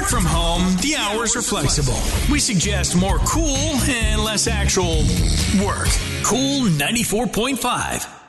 work from home, the hours are flexible. We suggest more cool and less actual work. Cool 94.5.